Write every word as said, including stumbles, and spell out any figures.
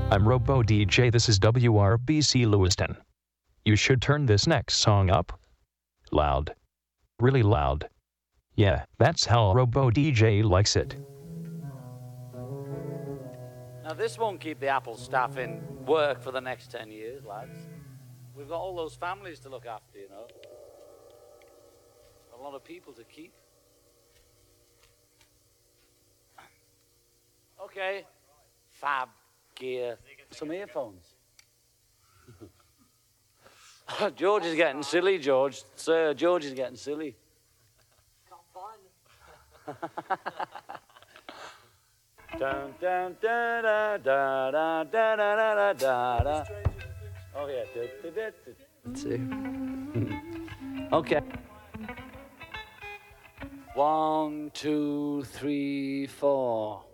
I'm Robo D J, this is W R B C Lewiston. You should turn this next song up. Loud. Really loud. Yeah, that's how Robo D J likes it. Now this won't keep the Apple staff in work for the next ten years, lads. We've got all those families to look after, you know. A lot of people to keep. Okay. Fab gear. Some earphones. George is getting silly, George. Sir, George is getting silly. Can't find them. Dun, dun, dun, dun, dun, dun, dun, dun, dun, dun. Oh, yeah. Let's see. Okay. One, two, three, four.